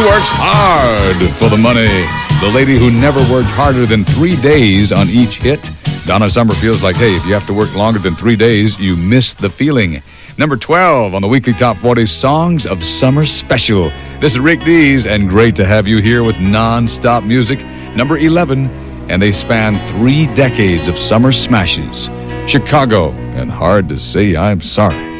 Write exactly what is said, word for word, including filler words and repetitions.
works hard for the money. The lady who never worked harder than three days on each hit. Donna Summer feels like, hey, if you have to work longer than three days, you miss the feeling. Number twelve on the weekly Top forty Songs of Summer Special. This is Rick Dees, and great to have you here with non-stop music. Number eleven, and they span three decades of summer smashes. Chicago, and Hard to Say I'm Sorry.